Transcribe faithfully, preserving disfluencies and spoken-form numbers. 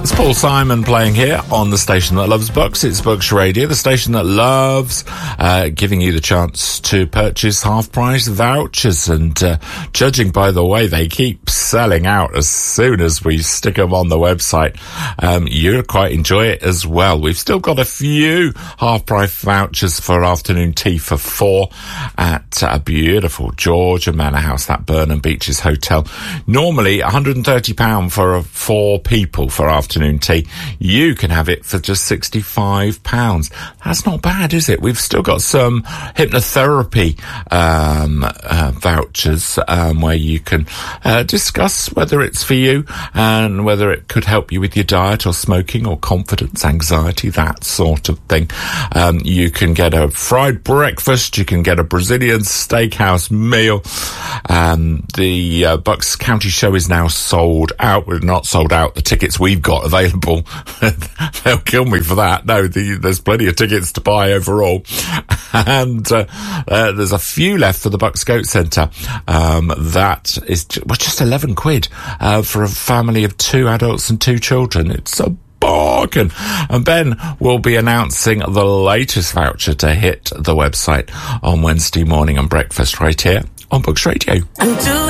It's Paul Simon playing here on the station that loves books. It's Books Radio, the station that loves uh, giving you the chance to purchase half-price vouchers. And uh, judging by the way they keep selling out as soon as we stick them on the website, um, you'll quite enjoy it as well. We've still got a few half-price vouchers for afternoon tea for four at a beautiful Georgia Manor House, that Burnham Beaches Hotel. Normally one hundred thirty pounds for four people for afternoon tea. You can have it for just sixty-five pounds. That's not bad, is it? We've still got some hypnotherapy um, uh, vouchers um, where you can uh, discuss whether it's for you and whether it could help you with your diet or smoking or confidence, anxiety, that sort of thing. Um, you can get a fried breakfast. You can get a Brazilian steakhouse meal. Um, the uh, Bucks County show is now sold out. We're not sold out. The tickets we've got available, they'll kill me for that. No, the, there's plenty of tickets to buy overall. And uh, uh, there's a few left for the Bucks Goat Centre. Um, that is ju- well, just eleven quid uh, for a family of two adults and two children. It's a bargain. And Ben will be announcing the latest voucher to hit the website on Wednesday morning and breakfast right here on Books Radio.